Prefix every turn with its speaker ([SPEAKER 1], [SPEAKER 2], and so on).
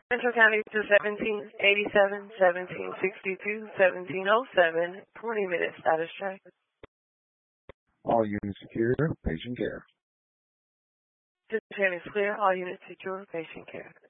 [SPEAKER 1] Central County to 1787, 1762, 1707, 20 minutes status check.
[SPEAKER 2] All units secure, patient care.
[SPEAKER 1] Central County is clear, all units secure, patient care.